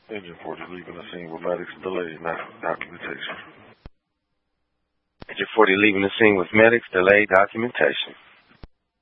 Engine 40 leaving the scene with medics delayed documentation. Engine 40 leaving the scene with medics delayed documentation.